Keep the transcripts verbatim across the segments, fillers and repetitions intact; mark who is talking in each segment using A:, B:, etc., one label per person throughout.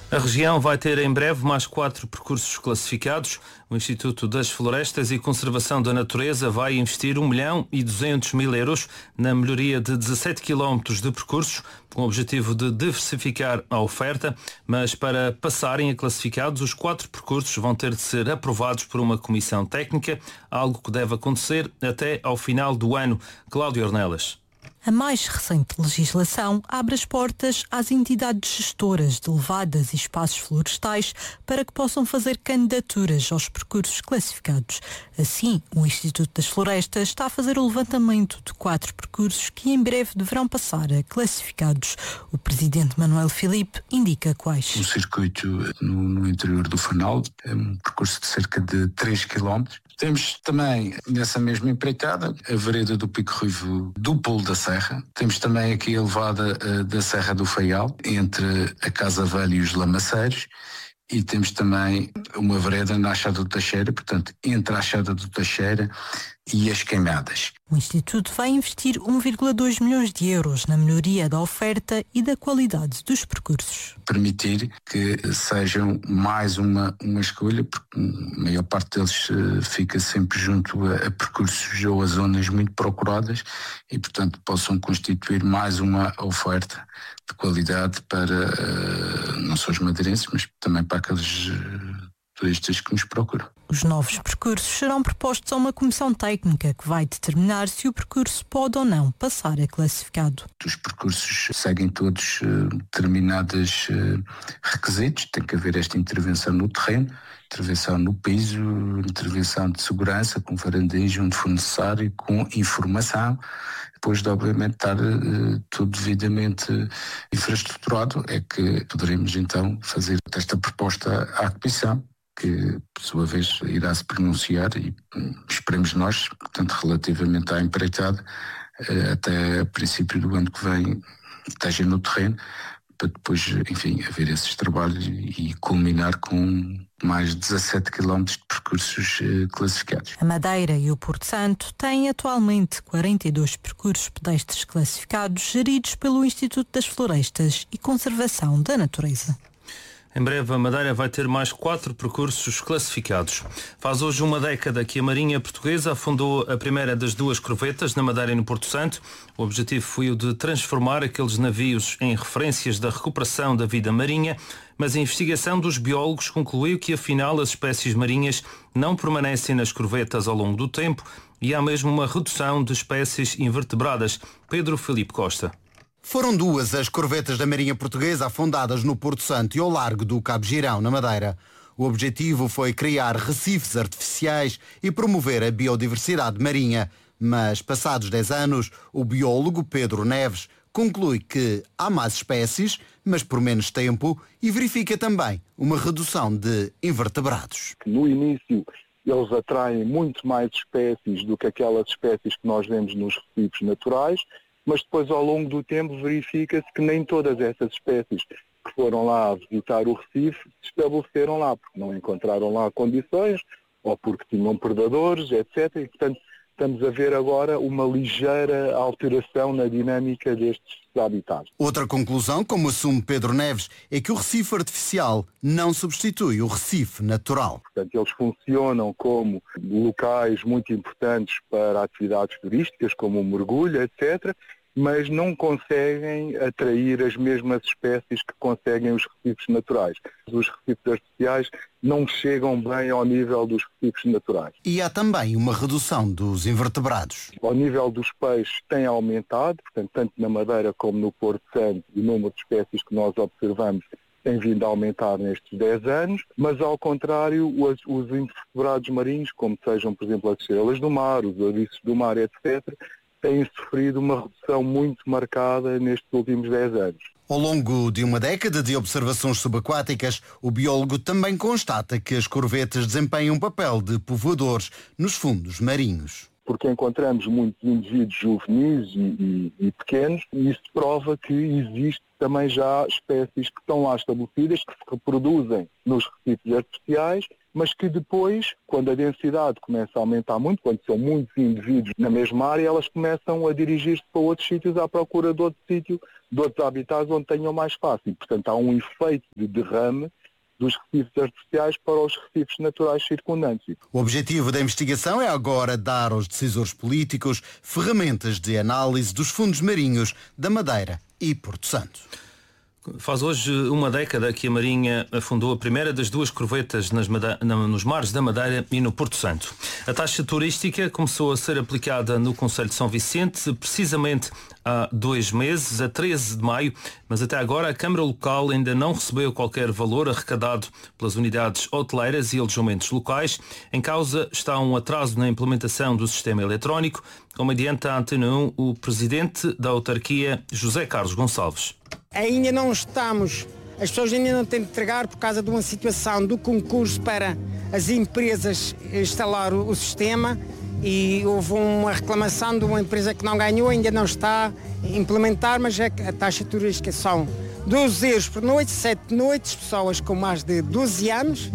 A: A região vai ter em breve mais quatro percursos classificados. O Instituto das Florestas e Conservação da Natureza vai investir um milhão e duzentos mil euros na melhoria de dezassete quilómetros de percursos, com o objetivo de diversificar a oferta, mas para passarem a classificados, os quatro percursos vão ter de ser aprovados por uma comissão técnica, algo que deve acontecer até ao final do ano. Cláudio Ornelas.
B: A mais recente legislação abre as portas às entidades gestoras de levadas e espaços florestais para que possam fazer candidaturas aos percursos classificados. Assim, o Instituto das Florestas está a fazer o levantamento de quatro percursos que em breve deverão passar a classificados. O presidente Manuel Filipe indica quais.
C: O circuito no, no interior do Fanal é um percurso de cerca de três quilómetros. Temos também, nessa mesma empreitada, a vereda do Pico Ruivo do Pulo da Serra. Temos também aqui a levada uh, da Serra do Faial, entre a Casa Velha e os Lamaceiros. E temos também uma vereda na Achada do Teixeira, portanto, entre a Achada do Teixeira e as Queimadas.
B: O Instituto vai investir um vírgula dois milhões de euros na melhoria da oferta e da qualidade dos percursos.
C: Permitir que sejam mais uma, uma escolha, porque a maior parte deles uh, fica sempre junto a, a percursos ou a zonas muito procuradas e, portanto, possam constituir mais uma oferta de qualidade para uh, não só os madeirenses, mas também para aqueles uh, turistas que nos procuram.
B: Os novos percursos serão propostos a uma comissão técnica que vai determinar se o percurso pode ou não passar a classificado.
C: Os percursos seguem todos uh, determinados uh, requisitos. Tem que haver esta intervenção no terreno, intervenção no piso, intervenção de segurança, com varandins onde for necessário, com informação. Depois de, obviamente, estar uh, tudo devidamente infraestruturado, é que poderemos, então, fazer esta proposta à Comissão, que, por sua vez, irá se pronunciar e esperemos nós, portanto, relativamente à empreitada, uh, até a princípio do ano que vem, esteja no terreno, para depois, enfim, haver esses trabalhos e culminar com mais dezassete quilómetros de percursos eh, classificados.
B: A Madeira e o Porto Santo têm atualmente quarenta e dois percursos pedestres classificados, geridos pelo Instituto das Florestas e Conservação da Natureza.
A: Em breve a Madeira vai ter mais quatro percursos classificados. Faz hoje uma década que a Marinha Portuguesa afundou a primeira das duas corvetas na Madeira e no Porto Santo. O objetivo foi o de transformar aqueles navios em referências da recuperação da vida marinha, mas a investigação dos biólogos concluiu que afinal as espécies marinhas não permanecem nas corvetas ao longo do tempo e há mesmo uma redução de espécies invertebradas. Pedro Filipe Costa.
D: Foram duas as corvetas da Marinha Portuguesa afundadas no Porto Santo e ao largo do Cabo Girão, na Madeira. O objetivo foi criar recifes artificiais e promover a biodiversidade marinha. Mas, passados dez anos, o biólogo Pedro Neves conclui que há mais espécies, mas por menos tempo, e verifica também uma redução de invertebrados.
E: No início, eles atraem muito mais espécies do que aquelas espécies que nós vemos nos recifes naturais, mas depois, ao longo do tempo, verifica-se que nem todas essas espécies que foram lá visitar o Recife se estabeleceram lá, porque não encontraram lá condições, ou porque tinham predadores, etcétera. E, portanto, estamos a ver agora uma ligeira alteração na dinâmica destes habitats.
D: Outra conclusão, como assume Pedro Neves, é que o Recife artificial não substitui o Recife natural.
E: Portanto, eles funcionam como locais muito importantes para atividades turísticas, como o mergulho, etcétera, mas não conseguem atrair as mesmas espécies que conseguem os recifes naturais. Os recifes artificiais não chegam bem ao nível dos recifes naturais.
D: E há também uma redução dos invertebrados.
E: Ao nível dos peixes tem aumentado, portanto, tanto na Madeira como no Porto Santo, o número de espécies que nós observamos tem vindo a aumentar nestes dez anos, mas ao contrário, os, os invertebrados marinhos, como sejam, por exemplo, as estrelas do mar, os ouriços do mar, etcétera, têm sofrido uma redução muito marcada nestes últimos dez anos.
D: Ao longo de uma década de observações subaquáticas, o biólogo também constata que as corvetas desempenham um papel de povoadores nos fundos marinhos.
E: Porque encontramos muitos indivíduos juvenis e, e, e pequenos, e isso prova que existe também já espécies que estão lá estabelecidas, que se reproduzem nos recifes artificiais, mas que depois, quando a densidade começa a aumentar muito, quando são muitos indivíduos na mesma área, elas começam a dirigir-se para outros sítios à procura de outro sítio de outros habitats onde tenham mais espaço. E, portanto, há um efeito de derrame dos recifes artificiais para os recifes naturais circundantes.
D: O objetivo da investigação é agora dar aos decisores políticos ferramentas de análise dos fundos marinhos da Madeira e Porto Santo.
A: Faz hoje uma década que a Marinha afundou a primeira das duas corvetas nas Made- nos mares da Madeira e no Porto Santo. A taxa turística começou a ser aplicada no Concelho de São Vicente precisamente há dois meses, a treze de maio, mas até agora a Câmara Local ainda não recebeu qualquer valor arrecadado pelas unidades hoteleiras e alojamentos locais. Em causa está um atraso na implementação do sistema eletrónico, como adianta a Antena um o presidente da autarquia, José Carlos Gonçalves.
F: Ainda não estamos, as pessoas ainda não têm de entregar por causa de uma situação do concurso para as empresas instalar o, o sistema e houve uma reclamação de uma empresa que não ganhou, ainda não está a implementar, mas a, a taxa turística são doze euros por noite, sete noites, pessoas com mais de doze anos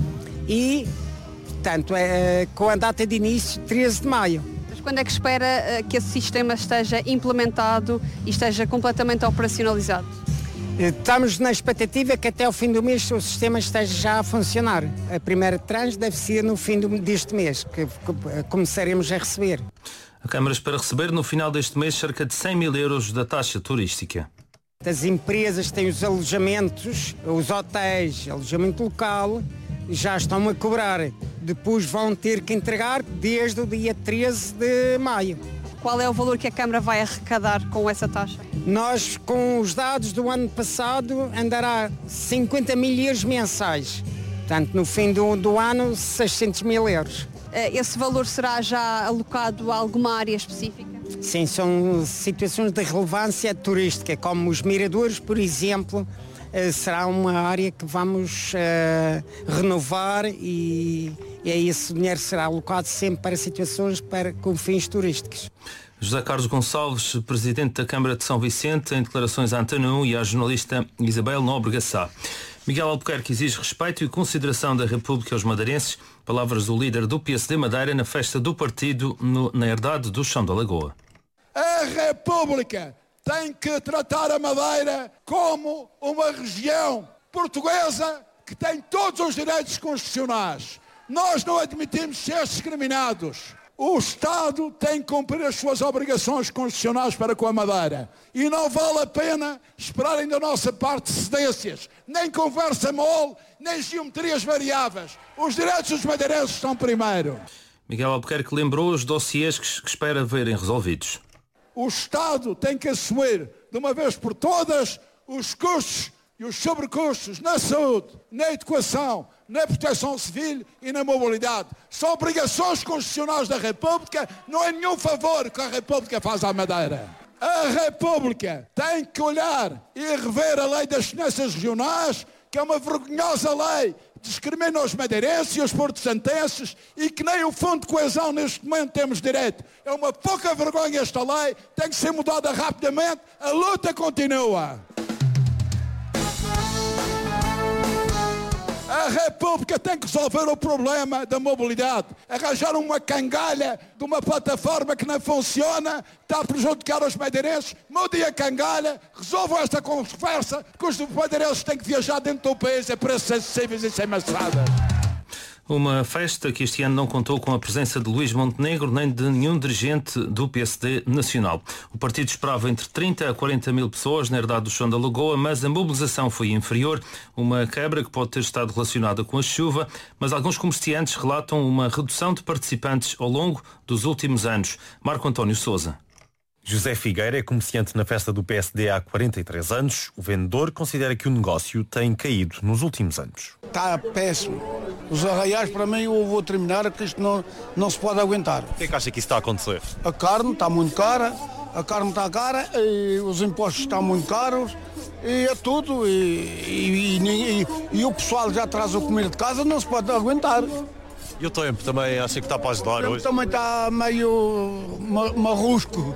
F: e, portanto, é, com a data de início treze de maio.
G: Quando é que espera que esse sistema esteja implementado e esteja completamente operacionalizado?
F: Estamos na expectativa que até ao fim do mês o sistema esteja já a funcionar. A primeira tranche deve ser no fim do, deste mês, que começaremos a receber.
A: A Câmara espera receber no final deste mês cerca de cem mil euros da taxa turística.
F: As empresas têm os alojamentos, os hotéis, alojamento local, já estão a cobrar. Depois vão ter que entregar desde o dia treze de maio.
G: Qual é o valor que a Câmara vai arrecadar com essa taxa?
F: Nós, com os dados do ano passado, andará cinquenta mil euros mensais. Portanto, no fim do, do ano, seiscentos mil euros.
G: Esse valor será já alocado a alguma área específica?
F: Sim, são situações de relevância turística, como os miradores, por exemplo. Será uma área que vamos uh, renovar e, e aí esse dinheiro será alocado sempre para situações para, com fins turísticos.
A: José Carlos Gonçalves, presidente da Câmara de São Vicente, em declarações à Antena um e à jornalista Isabel Nóbrega Sá. Miguel Albuquerque exige respeito e consideração da República aos madeirenses. Palavras do líder do P S D Madeira na festa do partido no, na herdade do Chão da Lagoa.
H: A República tem que tratar a Madeira como uma região portuguesa que tem todos os direitos constitucionais. Nós não admitimos ser discriminados. O Estado tem que cumprir as suas obrigações constitucionais para com a Madeira. E não vale a pena esperarem da nossa parte cedências, nem conversa mole, nem geometrias variáveis. Os direitos dos madeirenses estão primeiro.
A: Miguel Albuquerque lembrou os dossiês que, que espera verem resolvidos.
H: O Estado tem que assumir, de uma vez por todas, os custos e os sobrecustos na saúde, na educação, na proteção civil e na mobilidade. São obrigações constitucionais da República, não é nenhum favor que a República faz à Madeira. A República tem que olhar e rever a lei das finanças regionais, que é uma vergonhosa lei, discrimina os madeirenses e os porto-santenses e que nem o Fundo de Coesão neste momento temos direito. É uma pouca vergonha esta lei, tem que ser mudada rapidamente, a luta continua. A República tem que resolver o problema da mobilidade. Arranjar uma cangalha de uma plataforma que não funciona, está a prejudicar os madeirenses. Mudem a cangalha, resolvam esta conversa, que os madeirenses têm que viajar dentro do país a preços acessíveis e sem maçadas.
A: Uma festa que este ano não contou com a presença de Luís Montenegro nem de nenhum dirigente do P S D nacional. O partido esperava entre trinta a quarenta mil pessoas na herdade do Chão da Lagoa, mas a mobilização foi inferior, uma quebra que pode ter estado relacionada com a chuva, mas alguns comerciantes relatam uma redução de participantes ao longo dos últimos anos. Marco António Sousa.
I: José Figueira é comerciante na festa do P S D há quarenta e três anos. O vendedor considera que o negócio tem caído nos últimos anos.
J: Está péssimo. Os arraiais, para mim, eu vou terminar, porque isto não, não se pode aguentar.
I: O que é que acha que isso está a acontecer?
J: A carne está muito cara, a carne está cara, e os impostos estão muito caros, e é tudo. E, e, e, e, e o pessoal já traz a comida de casa, não se pode aguentar.
I: E o tempo também acha que está para ajudar hoje?
J: Também está meio ma, marrusco.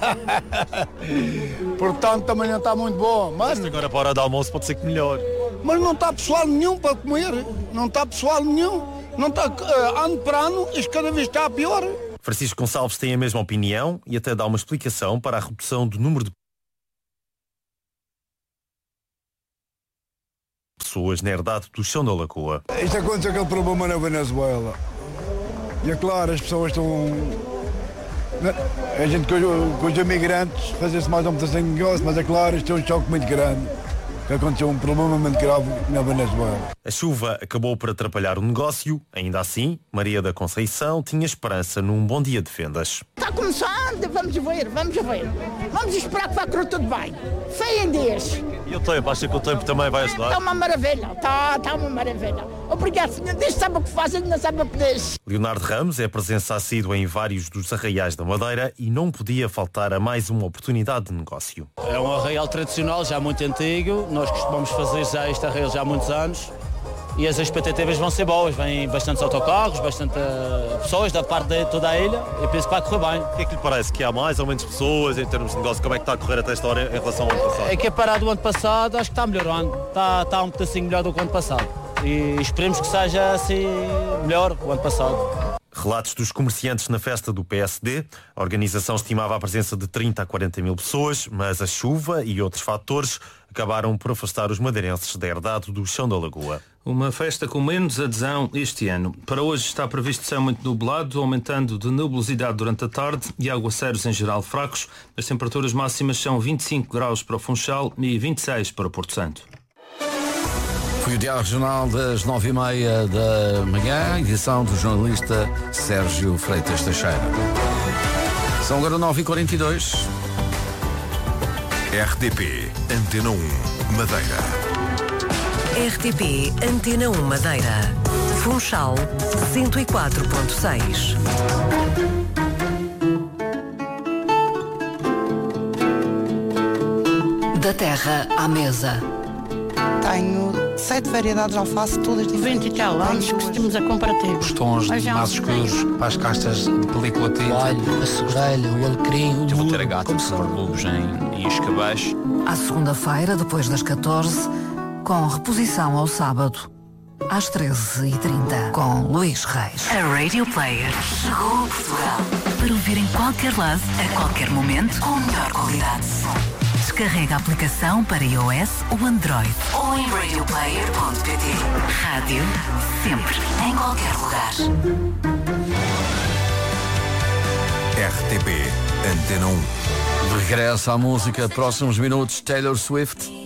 J: Portanto, também não está muito bom. Mas
I: agora para a hora do almoço pode ser que melhor.
J: Mas não está pessoal nenhum para comer. Não está pessoal nenhum. Não está, uh, ano para ano, isto cada vez está pior.
I: Francisco Gonçalves tem a mesma opinião e até dá uma explicação para a redução do número de pessoas na herdade do chão da Lagoa.
J: Isto aconteceu aquele problema na Venezuela. E é claro, as pessoas estão... A gente com os, com os imigrantes faz-se mais uma mudança de negócio, mas é claro, isto é um choque muito grande. Que aconteceu um problema muito grave na Venezuela.
I: A chuva acabou por atrapalhar o negócio. Ainda assim, Maria da Conceição tinha esperança num bom dia de vendas.
K: Está começando, vamos ver, vamos ver. Vamos esperar que vai correr tudo bem. Fé em Deus.
I: E o tempo? Acha que o tempo também vai ajudar?
K: Está uma maravilha, está, está uma maravilha. Obrigado, senhor. Deus sabe o que faz, ele não sabe o que diz.
I: Leonardo Ramos é presença assídua em vários dos arraiais da Madeira e não podia faltar a mais uma oportunidade de negócio.
L: É um arraial tradicional, já muito antigo. Nós costumamos fazer já este arraial já há muitos anos. E as expectativas vão ser boas. Vêm bastantes autocarros, bastante pessoas da parte de toda a ilha. Eu penso que vai correr bem.
I: O que é que lhe parece? Que há mais ou menos pessoas em termos de negócio? Como é que está a correr até esta hora em relação ao ano passado?
L: É que é parado do ano passado, acho que está melhorando. Está, está um pedacinho melhor do que o ano passado. E esperemos que seja assim melhor que o ano passado.
I: Relatos dos comerciantes na festa do P S D. A organização estimava a presença de trinta a quarenta mil pessoas, mas a chuva e outros fatores acabaram por afastar os madeirenses da herdade do chão da Lagoa.
A: Uma festa com menos adesão este ano. Para hoje está previsto céu muito nublado, aumentando de nebulosidade durante a tarde e aguaceiros em geral fracos. As temperaturas máximas são vinte e cinco graus para o Funchal e vinte e seis para o Porto Santo.
M: Foi o Diário Regional das nove e meia da manhã, edição do jornalista Sérgio Freitas Teixeira. São agora nove e quarenta e dois.
N: R T P Antena um Madeira.
O: R T P Antena um Madeira. Funchal cento e quatro ponto seis. Da terra à mesa.
P: Tenho sete variedades de alface, todas diferentes.
K: vinte e tal anos que temos a comparativos.
Q: Os tons mais escuros para as castas de película tinta.
R: O alho, a segurelha, o alecrim.
Q: Eu vou ter a gata de superlubos em, em escabeche.
O: À segunda-feira, depois das catorze, com reposição ao sábado, às treze e trinta, com Luís Reis.
S: A Radio Player chegou a Portugal para ouvir em qualquer lado, a qualquer momento, com a melhor qualidade de som. Descarrega a aplicação para iOS ou Android ou em radio player ponto pt. Rádio, sempre, em qualquer lugar.
N: R T P Antena um.
M: De regresso à música, próximos minutos, Taylor Swift.